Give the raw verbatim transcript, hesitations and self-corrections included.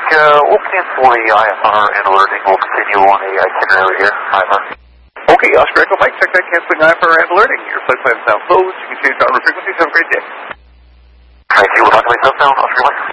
uh, we'll cancel the I F R and alerting. We'll continue on the itinerary here. Timer. Okay, Oscar Echo Mike, check that canceling I F R and alerting. Your flight plan is now closed. You can change our frequencies. Have a great day. Thank you. We'll talk to myself now. Oscar Mike.